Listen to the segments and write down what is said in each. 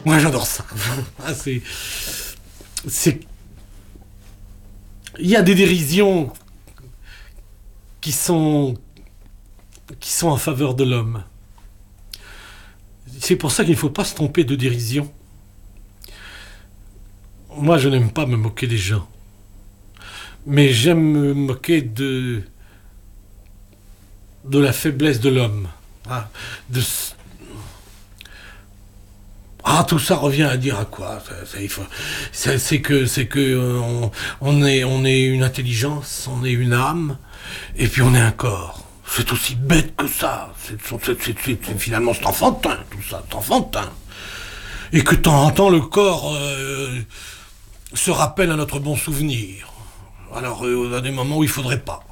Moi, j'adore ça. Ah, c'est... Il y a des dérisions qui sont en faveur de l'homme. C'est pour ça qu'il ne faut pas se tromper de dérision. Moi, je n'aime pas me moquer des gens. Mais j'aime me moquer de la faiblesse de l'homme. Ah, tout ça revient à dire à quoi? C'est que on est une intelligence, on est une âme, et puis on est un corps. C'est aussi bête que ça. Finalement, c'est enfantin, tout ça, c'est enfantin. Et que de temps en temps, le corps se rappelle à notre bon souvenir. Alors, à des moments où il faudrait pas.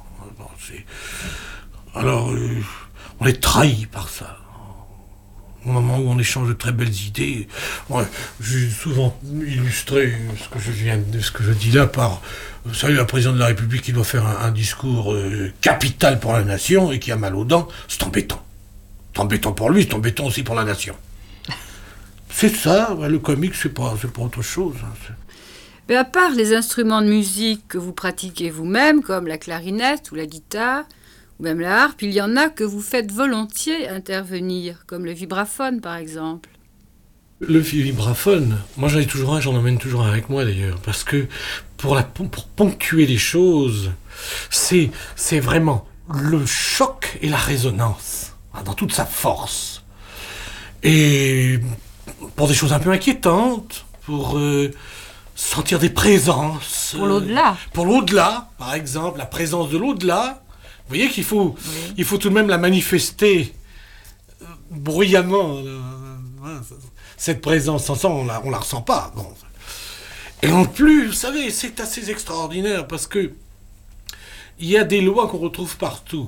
Alors, on est trahi par ça. Au moment où on échange de très belles idées, ouais, j'ai souvent illustré ce que je dis là par, vous savez, le président de la République qui doit faire un discours capital pour la nation et qui a mal aux dents, c'est embêtant. C'est embêtant pour lui, c'est embêtant aussi pour la nation. C'est ça, ouais, le comique, c'est pas autre chose. Hein, mais à part les instruments de musique que vous pratiquez vous-même, comme la clarinette ou la guitare, ou même la harpe, il y en a que vous faites volontiers intervenir, comme le vibraphone par exemple. Le vibraphone, moi j'en ai toujours un, j'en emmène toujours un avec moi d'ailleurs, parce que pour ponctuer les choses, c'est vraiment le choc et la résonance, hein, dans toute sa force. Et pour des choses un peu inquiétantes, pour sentir des présences. Pour l'au-delà. Pour l'au-delà, par exemple, la présence de l'au-delà. Vous voyez qu'il faut, il faut tout de même la manifester bruyamment. Cette présence, sans ça, on la ressent pas. Bon. Et en plus, vous savez, c'est assez extraordinaire parce que il y a des lois qu'on retrouve partout.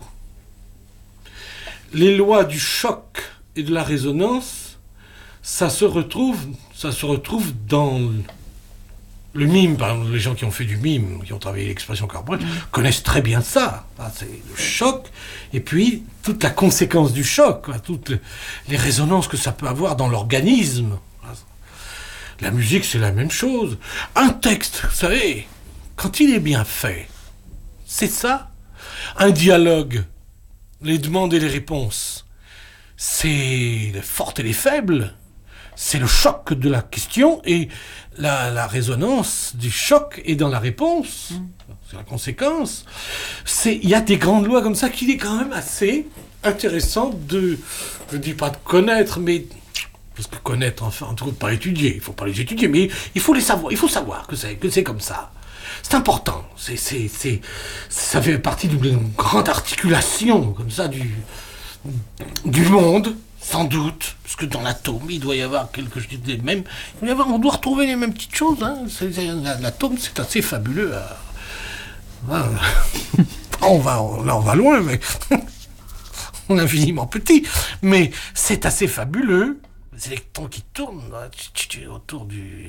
Les lois du choc et de la résonance, ça se retrouve dans le mime. Par exemple, les gens qui ont fait du mime, qui ont travaillé l'expression corporelle, connaissent très bien ça. C'est le choc, et puis toute la conséquence du choc, toutes les résonances que ça peut avoir dans l'organisme. La musique, c'est la même chose. Un texte, vous savez, quand il est bien fait, c'est ça. Un dialogue, les demandes et les réponses, c'est les fortes et les faibles. C'est le choc de la question et la résonance du choc est dans la réponse. C'est la conséquence. Il y a des grandes lois comme ça qu'il est quand même assez intéressant je ne dis pas de connaître, mais parce que connaître, enfin, en tout cas, pas étudier. Il ne faut pas les étudier, mais il faut les savoir. Il faut savoir que c'est comme ça. C'est important. Ça fait partie d'une grande articulation comme ça du monde. Sans doute, parce que dans l'atome, il doit y avoir quelque chose de même. On doit retrouver les mêmes petites choses. Hein. L'atome, c'est assez fabuleux. On va loin, mais on est infiniment petit. Mais c'est assez fabuleux. Les électrons qui tournent autour du...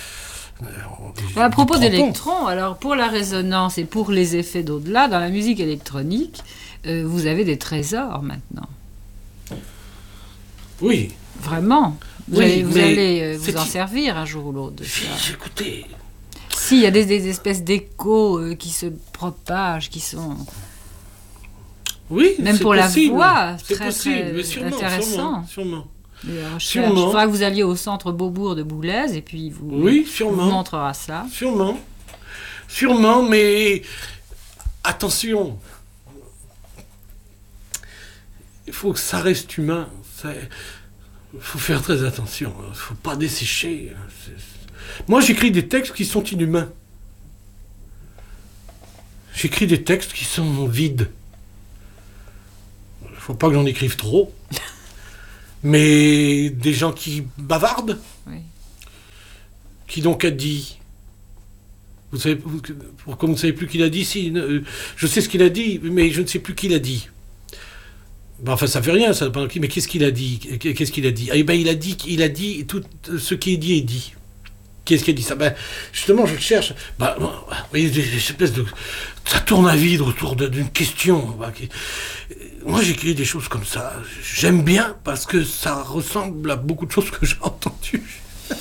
À propos d'électrons, alors pour la résonance et pour les effets d'au-delà, dans la musique électronique, vous avez des trésors maintenant. Oui. Vraiment. Vous allez vous en servir un jour ou l'autre. Écoutez. Si, il y a des espèces d'échos qui se propagent, qui sont... Oui, même pour possible. La voix, c'est très, possible, très sûrement, intéressant. Sûrement. Il faudra que vous alliez au centre Beaubourg de Boulez et puis vous montrera ça. Sûrement, mais attention. Il faut que ça reste humain. Il faut faire très attention. Il ne faut pas dessécher. Moi, j'écris des textes qui sont inhumains. J'écris des textes qui sont vides. Il ne faut pas que j'en écrive trop. Mais des gens qui bavardent. Oui. Qui donc a dit... Vous savez, comme vous ne savez plus qui l'a dit, je sais ce qu'il a dit, mais je ne sais plus qui l'a dit. Enfin, ça fait rien, ça. Mais qu'est-ce qu'il a dit? Eh ben, il a dit tout ce qui est dit est dit. Qu'est-ce qu'il a dit ça? Ben, justement, je le cherche. Vous voyez, des espèces de... Ça tourne à vide autour d'une question. Moi, j'écris des choses comme ça. J'aime bien parce que ça ressemble à beaucoup de choses que j'ai entendues.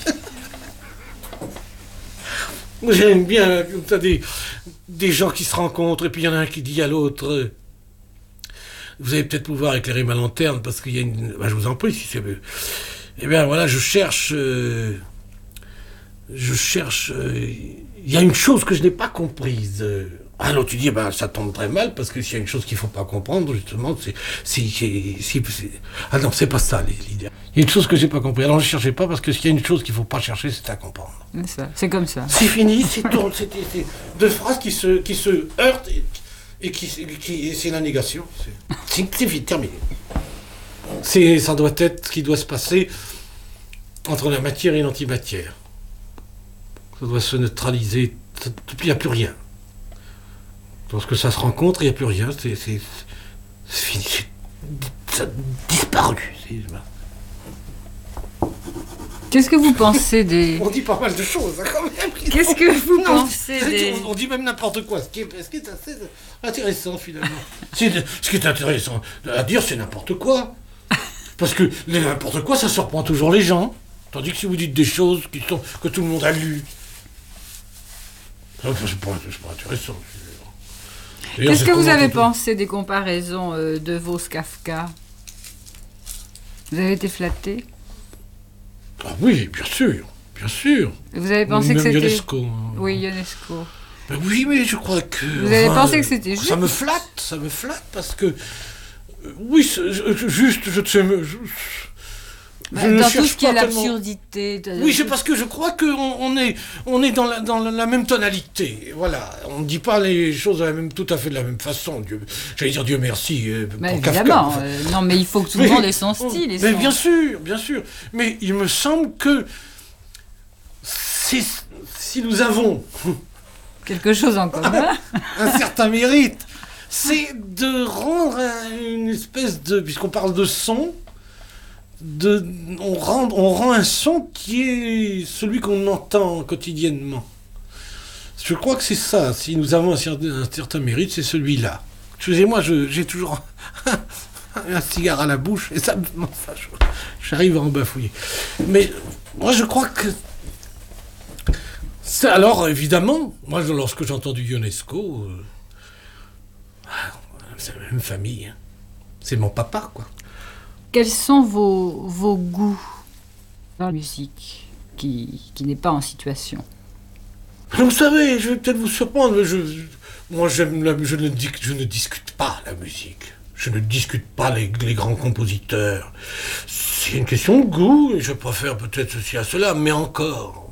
Moi, j'aime bien comme ça des gens qui se rencontrent et puis il y en a un qui dit à l'autre vous allez peut-être pouvoir éclairer ma lanterne parce qu'il y a une... Ben, je vous en prie si c'est... Eh bien voilà, je cherche... il y a une chose que je n'ai pas comprise. Alors tu dis, ben, ça tombe très mal, parce que s'il y a une chose qu'il ne faut pas comprendre, justement, ah non, c'est pas ça l'idée. Il y a une chose que j'ai pas compris. Alors ne cherchez pas, parce que s'il y a une chose qu'il ne faut pas chercher, c'est à comprendre. C'est comme ça. C'est fini, c'est deux phrases qui se heurtent et c'est la négation. C'est vite terminé. Ça doit être ce qui doit se passer entre la matière et l'antimatière. Ça doit se neutraliser, il n'y a plus rien. Lorsque ça se rencontre, il n'y a plus rien, c'est fini, ça a disparu. Qu'est-ce que vous pensez des... On dit pas mal de choses, hein, quand même. Qu'est-ce que vous pensez des... On dit même n'importe quoi, ce qui est assez intéressant, finalement. Ce qui est intéressant à dire, c'est n'importe quoi. Parce que n'importe quoi, ça surprend toujours les gens. Tandis que si vous dites des choses que tout le monde a lues, c'est pas intéressant. Qu'est-ce que vous avez pensé des comparaisons de Vos Kafka? Vous avez été flatté? Ah oui, bien sûr, bien sûr. Et vous avez pensé que c'était... Ionesco. Oui, Ionesco. Ben oui, mais je crois que... Vous avez pensé que c'était juste? Ça me flatte parce que... oui, juste, je sais... dans tout ce qui est l'absurdité. Oui, c'est parce que je crois qu'on est dans la même tonalité. Voilà, on ne dit pas les choses tout à fait de la même façon. J'allais dire Dieu merci. Mais pour évidemment, Kafka. non, mais il faut que tout le monde ait son style. Mais bien sûr, bien sûr. Mais il me semble que si nous avons quelque chose en commun, un certain mérite, c'est de rendre une espèce de, puisqu'on parle de son. On rend un son qui est celui qu'on entend quotidiennement. Je crois que c'est ça. Si nous avons un certain mérite, c'est celui-là. Excusez-moi, j'ai toujours un cigare à la bouche et j'arrive à en bafouiller. Mais moi, je crois que... Alors, évidemment, moi, lorsque j'ai entendu Ionesco, c'est la même famille. Hein. C'est mon papa, quoi. Quels sont vos goûts dans la musique qui n'est pas en situation? Vous savez, je vais peut-être vous surprendre, mais moi je ne discute pas la musique. Je ne discute pas les grands compositeurs. C'est une question de goût, et je préfère peut-être ceci à cela, mais encore,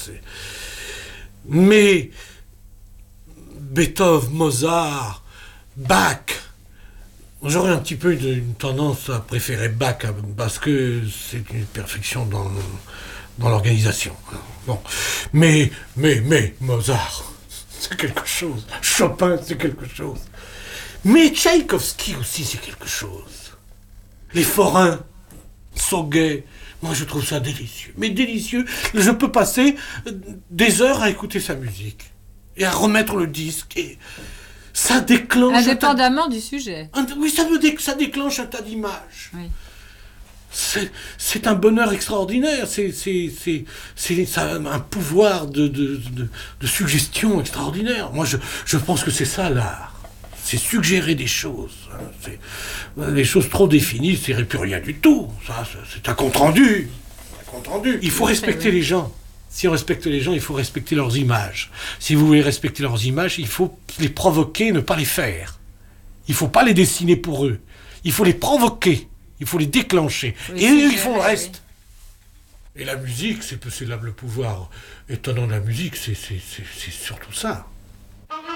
Mais Beethoven, Mozart, Bach... J'aurais un petit peu une tendance à préférer Bach parce que c'est une perfection dans l'organisation. Bon. Mais Mozart, c'est quelque chose. Chopin, c'est quelque chose. Mais Tchaïkovski aussi, c'est quelque chose. Les forains, Sauguet, moi je trouve ça délicieux. Mais délicieux, je peux passer des heures à écouter sa musique et à remettre le disque et... Ça déclenche... Indépendamment du sujet. Oui, ça déclenche un tas d'images. Oui. C'est un bonheur extraordinaire. Ça a un pouvoir de suggestion extraordinaire. Moi, je pense que c'est ça, l'art. C'est suggérer des choses. Les choses trop définies, c'est plus rien du tout. Ça, c'est un compte-rendu. Il faut respecter les gens. Si on respecte les gens, il faut respecter leurs images. Si vous voulez respecter leurs images, il faut les provoquer, ne pas les faire. Il ne faut pas les dessiner pour eux. Il faut les provoquer. Il faut les déclencher. Et eux, ils font le reste. Et la musique, c'est le pouvoir étonnant de la musique, c'est surtout ça.